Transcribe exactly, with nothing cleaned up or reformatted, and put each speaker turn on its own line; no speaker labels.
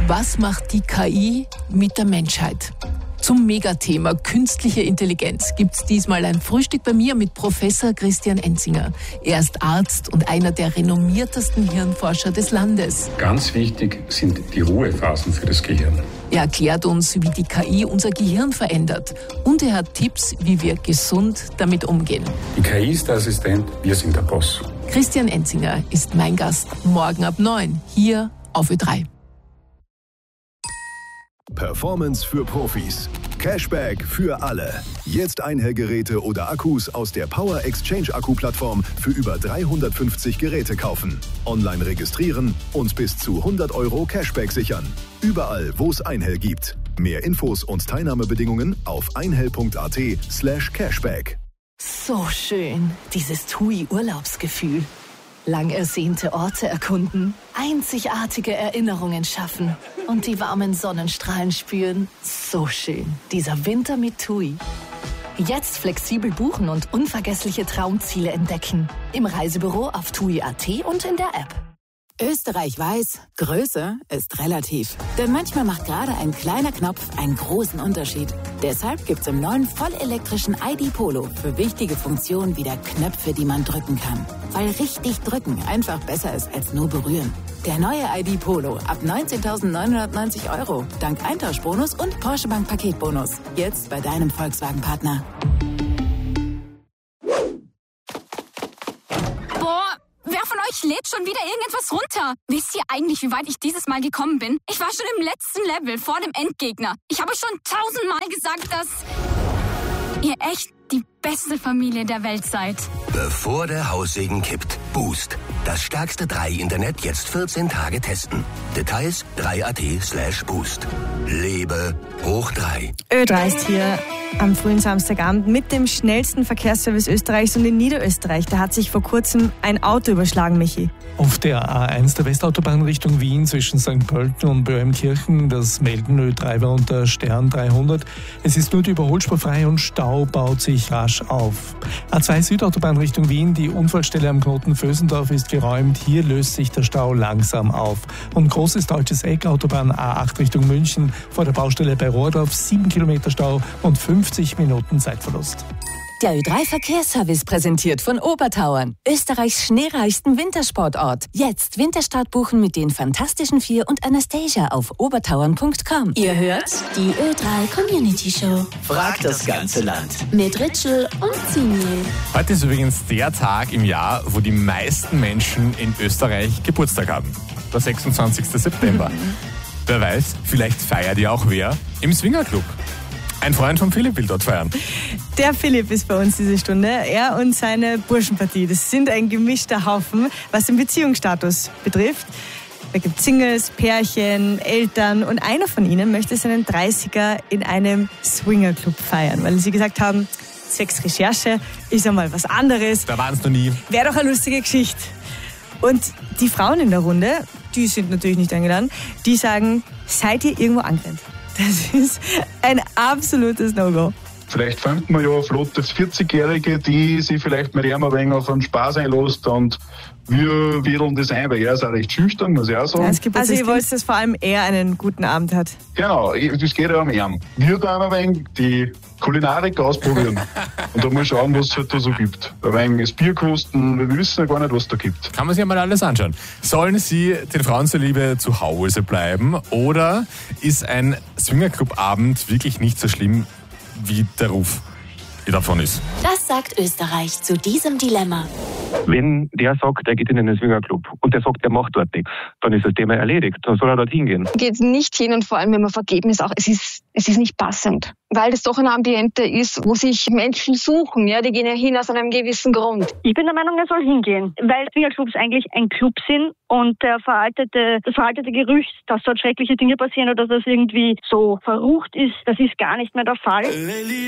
Was macht die K I mit der Menschheit? Zum Megathema künstliche Intelligenz gibt's diesmal ein Frühstück bei mir mit Professor Christian Enzinger. Er ist Arzt und einer der renommiertesten Hirnforscher des Landes.
Ganz wichtig sind die Ruhephasen für das Gehirn.
Er erklärt uns, wie die K I unser Gehirn verändert. Und er hat Tipps, wie wir gesund damit umgehen.
Die K I ist der Assistent, wir sind der Boss.
Christian Enzinger ist mein Gast morgen ab neun hier auf Ö drei.
Performance für Profis. Cashback für alle. Jetzt Einhellgeräte oder Akkus aus der Power Exchange Akku-Plattform für über dreihundertfünfzig Geräte kaufen. Online registrieren und bis zu hundert Euro Cashback sichern. Überall, wo es Einhell gibt. Mehr Infos und Teilnahmebedingungen auf einhell.at slash cashback.
So schön, dieses T U I-Urlaubsgefühl. Lang ersehnte Orte erkunden, einzigartige Erinnerungen schaffen und die warmen Sonnenstrahlen spüren. So schön, dieser Winter mit T U I. Jetzt flexibel buchen und unvergessliche Traumziele entdecken. Im Reisebüro auf T U I Punkt A T und in der App.
Österreich weiß, Größe ist relativ. Denn manchmal macht gerade ein kleiner Knopf einen großen Unterschied. Deshalb gibt's im neuen vollelektrischen I D Polo für wichtige Funktionen wieder Knöpfe, die man drücken kann. Weil richtig drücken einfach besser ist als nur berühren. Der neue I D Polo ab neunzehntausendneunhundertneunzig Euro. Dank Eintauschbonus und Porsche Bank Paketbonus. Jetzt bei deinem Volkswagen-Partner.
Wer von euch lädt schon wieder irgendetwas runter? Wisst ihr eigentlich, wie weit ich dieses Mal gekommen bin? Ich war schon im letzten Level vor dem Endgegner. Ich habe schon tausendmal gesagt, dass ihr echt die beste Familie der Welt seid.
Bevor der Haussegen kippt. Boost. Das stärkste drei Internet jetzt vierzehn Tage testen. Details drei Punkt A T slash boost. Lebe hoch drei.
Ö drei ist hier am frühen Samstagabend mit dem schnellsten Verkehrsservice Österreichs und in Niederösterreich. Da hat sich vor kurzem ein Auto überschlagen, Michi.
Auf der A eins der Westautobahn Richtung Wien zwischen Sankt Pölten und Böhmkirchen. Das melden Ö drei war unter Stern dreihundert. Es ist nur die Überholspur frei und Stau baut sich rasch auf. A zwei Südautobahn Richtung Wien. Die Unfallstelle am Knoten Vösendorf ist geräumt. Hier löst sich der Stau langsam auf. Und großes deutsches Eck, Autobahn A acht Richtung München. Vor der Baustelle bei Rohrdorf sieben Kilometer Stau und fünfzig Minuten Zeitverlust.
Der Ö drei Verkehrsservice präsentiert von Obertauern, Österreichs schneereichsten Wintersportort. Jetzt Winterstart buchen mit den Fantastischen Vier und Anastasia auf obertauern punkt com.
Ihr hört die Ö drei Community Show.
Fragt das ganze Land.
Mit Ritschl und Ziniel.
Heute ist übrigens der Tag im Jahr, wo die meisten Menschen in Österreich Geburtstag haben. Der sechsundzwanzigster September. Mhm. Wer weiß, vielleicht feiert ja auch wer im Swingerclub. Ein Freund von Philipp will dort feiern.
Der Philipp ist bei uns diese Stunde. Er und seine Burschenpartie. Das sind ein gemischter Haufen, was den Beziehungsstatus betrifft. Da gibt es Singles, Pärchen, Eltern und einer von ihnen möchte seinen dreißiger in einem Swingerclub feiern, weil sie gesagt haben, zwecks Recherche ist einmal was anderes.
Da waren es noch nie.
Wäre doch eine lustige Geschichte. Und die Frauen in der Runde, die sind natürlich nicht eingeladen, die sagen, seid ihr irgendwo angerannt? Das ist ein absolutes No-Go.
Vielleicht findet man ja eine flotte vierzigjährige, die sich vielleicht mit ihm ein wenig auf einen Spaß einlässt und wir wedeln das ein, weil er ist auch recht schüchtern, muss ich auch sagen.
Also ihr wollt, dass vor allem er einen guten Abend hat?
Genau, das geht ja um ihn. Wir da ein wenig die Kulinarik ausprobieren und da mal schauen, was es halt da so gibt. Ein wenig das Bier kosten, wir wissen ja gar nicht, was da gibt.
Kann man sich ja mal alles anschauen. Sollen Sie den Frauen zuliebe zu Hause bleiben oder ist ein Swingerclub-Abend wirklich nicht so schlimm, wie der Ruf davon ist?
Das sagt Österreich zu diesem Dilemma.
Wenn der sagt, er geht in einen Swingerclub und der sagt, er macht dort nichts, dann ist das Thema erledigt. Dann soll er dort hingehen.
Geht nicht hin und vor allem, wenn man vergeben ist, auch es ist, es ist nicht passend. Weil das doch ein Ambiente ist, wo sich Menschen suchen. Ja, die gehen ja hin aus einem gewissen Grund.
Ich bin der Meinung, er soll hingehen, weil Swingerclubs eigentlich ein Club sind und der veraltete, das veraltete Gerücht, dass dort schreckliche Dinge passieren oder dass das irgendwie so verrucht ist, das ist gar nicht mehr der Fall.